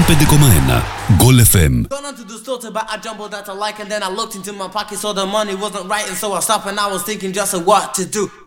105,1 Goal FM. Gone on to the store to buy a jumbo that I like, and then I looked into my pocket, so the money wasn't right, and so I stopped and I was thinking just of what to do.